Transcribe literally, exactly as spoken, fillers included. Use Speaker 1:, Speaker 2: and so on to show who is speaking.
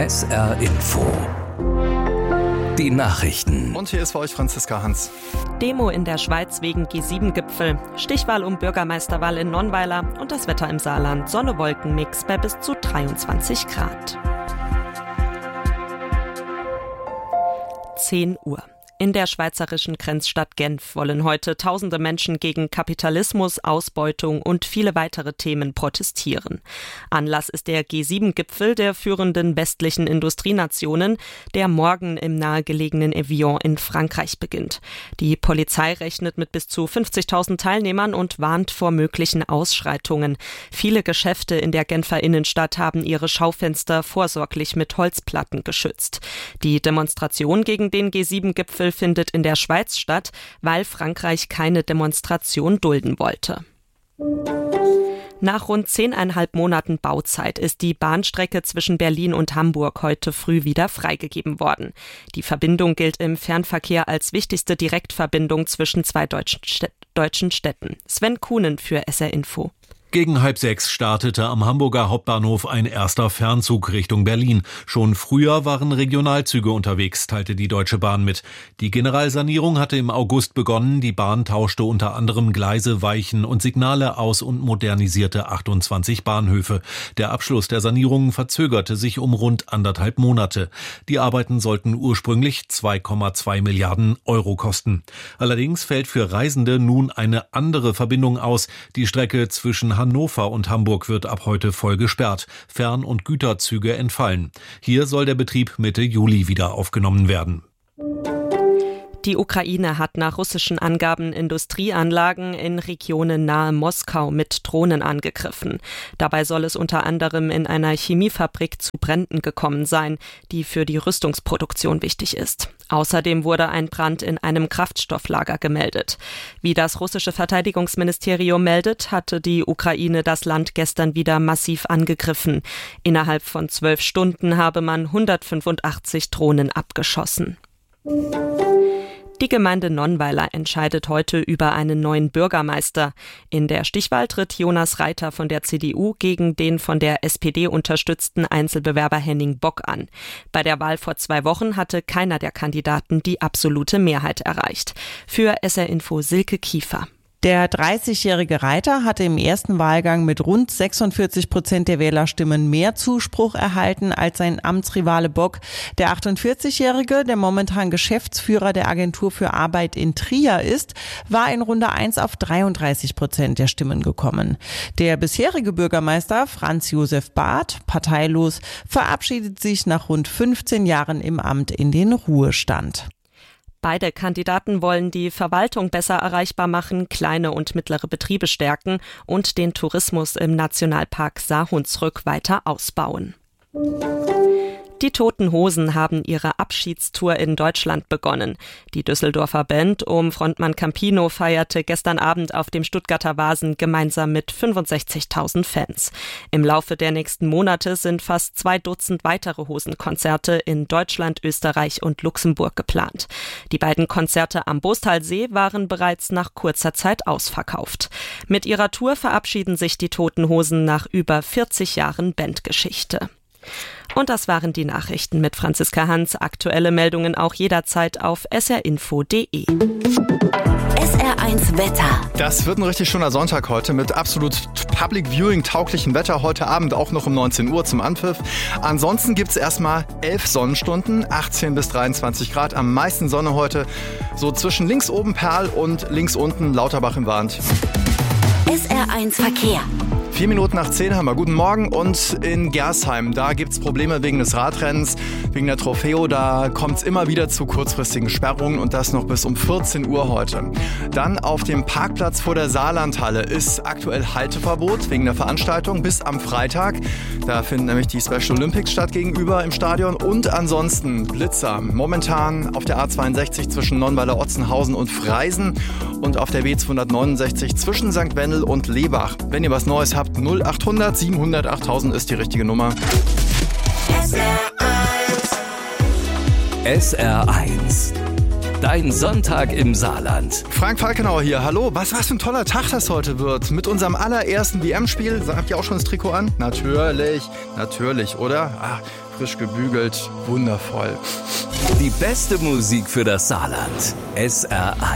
Speaker 1: S R Info. Die Nachrichten.
Speaker 2: Und hier ist für euch Franziska Hans.
Speaker 3: Demo in der Schweiz wegen G sieben Gipfel, Stichwahl um Bürgermeisterwahl in Nonnweiler und das Wetter im Saarland. Sonne-Wolken-Mix bei bis zu dreiundzwanzig Grad. zehn Uhr. In der schweizerischen Grenzstadt Genf wollen heute tausende Menschen gegen Kapitalismus, Ausbeutung und viele weitere Themen protestieren. Anlass ist der G sieben Gipfel der führenden westlichen Industrienationen, der morgen im nahegelegenen Evian in Frankreich beginnt. Die Polizei rechnet mit bis zu fünfzigtausend Teilnehmern und warnt vor möglichen Ausschreitungen. Viele Geschäfte in der Genfer Innenstadt haben ihre Schaufenster vorsorglich mit Holzplatten geschützt. Die Demonstration gegen den G sieben Gipfel findet in der Schweiz statt, weil Frankreich keine Demonstration dulden wollte. Nach rund zehneinhalb Monaten Bauzeit ist die Bahnstrecke zwischen Berlin und Hamburg heute früh wieder freigegeben worden. Die Verbindung gilt im Fernverkehr als wichtigste Direktverbindung zwischen zwei deutschen Städten. Sven Kuhnen für S R Info.
Speaker 4: Gegen halb sechs startete am Hamburger Hauptbahnhof ein erster Fernzug Richtung Berlin. Schon früher waren Regionalzüge unterwegs, teilte die Deutsche Bahn mit. Die Generalsanierung hatte im August begonnen. Die Bahn tauschte unter anderem Gleise, Weichen und Signale aus und modernisierte achtundzwanzig Bahnhöfe. Der Abschluss der Sanierung verzögerte sich um rund anderthalb Monate. Die Arbeiten sollten ursprünglich zwei Komma zwei Milliarden Euro kosten. Allerdings fällt für Reisende nun eine andere Verbindung aus. Die Strecke zwischen Hannover und Hamburg wird ab heute voll gesperrt. Fern- und Güterzüge entfallen. Hier soll der Betrieb Mitte Juli wieder aufgenommen werden.
Speaker 3: Die Ukraine hat nach russischen Angaben Industrieanlagen in Regionen nahe Moskau mit Drohnen angegriffen. Dabei soll es unter anderem in einer Chemiefabrik zu Bränden gekommen sein, die für die Rüstungsproduktion wichtig ist. Außerdem wurde ein Brand in einem Kraftstofflager gemeldet. Wie das russische Verteidigungsministerium meldet, hatte die Ukraine das Land gestern wieder massiv angegriffen. Innerhalb von zwölf Stunden habe man hundertfünfundachtzig Drohnen abgeschossen. Die Gemeinde Nonnweiler entscheidet heute über einen neuen Bürgermeister. In der Stichwahl tritt Jonas Reiter von der C D U gegen den von der S P D unterstützten Einzelbewerber Henning Bock an. Bei der Wahl vor zwei Wochen hatte keiner der Kandidaten die absolute Mehrheit erreicht. Für S R Info Silke Kiefer.
Speaker 5: Der dreißigjährige Reiter hatte im ersten Wahlgang mit rund sechsundvierzig Prozent der Wählerstimmen mehr Zuspruch erhalten als sein Amtsrivale Bock. Der achtundvierzigjährige, der momentan Geschäftsführer der Agentur für Arbeit in Trier ist, war in Runde eins auf dreiunddreißig Prozent der Stimmen gekommen. Der bisherige Bürgermeister Franz Josef Barth, parteilos, verabschiedet sich nach rund fünfzehn Jahren im Amt in den Ruhestand.
Speaker 3: Beide Kandidaten wollen die Verwaltung besser erreichbar machen, kleine und mittlere Betriebe stärken und den Tourismus im Nationalpark Saar-Hunsrück weiter ausbauen. Die Toten Hosen haben ihre Abschiedstour in Deutschland begonnen. Die Düsseldorfer Band um Frontmann Campino feierte gestern Abend auf dem Stuttgarter Vasen gemeinsam mit fünfundsechzigtausend Fans. Im Laufe der nächsten Monate sind fast zwei Dutzend weitere Hosenkonzerte in Deutschland, Österreich und Luxemburg geplant. Die beiden Konzerte am Bostalsee waren bereits nach kurzer Zeit ausverkauft. Mit ihrer Tour verabschieden sich die Toten Hosen nach über vierzig Jahren Bandgeschichte. Und das waren die Nachrichten mit Franziska Hans. Aktuelle Meldungen auch jederzeit auf s r info punkt d e.
Speaker 6: S R eins Wetter.
Speaker 2: Das wird ein richtig schöner Sonntag heute mit absolut Public Viewing tauglichem Wetter. Heute Abend auch noch um neunzehn Uhr zum Anpfiff. Ansonsten gibt es erstmal elf Sonnenstunden, achtzehn bis dreiundzwanzig Grad. Am meisten Sonne heute so zwischen links oben Perl und links unten Lauterbach im Wand.
Speaker 6: S R eins Verkehr.
Speaker 2: Vier Minuten nach zehn haben wir. Guten Morgen. Und in Gersheim, da gibt es Probleme wegen des Radrennens, wegen der Trofeo. Da kommt es immer wieder zu kurzfristigen Sperrungen und das noch bis um vierzehn Uhr heute. Dann auf dem Parkplatz vor der Saarlandhalle ist aktuell Halteverbot wegen der Veranstaltung bis am Freitag. Da finden nämlich die Special Olympics statt gegenüber im Stadion. Und ansonsten Blitzer. Momentan auf der A zweiundsechzig zwischen Nonnweiler, Otzenhausen und Freisen und auf der B zweihundertneunundsechzig zwischen Sankt Wendel und Lebach. Wenn ihr was Neues habt, null achthundert siebenhundert achttausend ist die richtige Nummer.
Speaker 1: S R eins Dein Sonntag im Saarland.
Speaker 2: Frank Falkenauer hier, hallo. Was, was für ein toller Tag das heute wird. Mit unserem allerersten W M-Spiel. Habt ihr auch schon das Trikot an? Natürlich, natürlich, oder? Ah, frisch gebügelt, wundervoll.
Speaker 1: Die beste Musik für das Saarland. S R eins.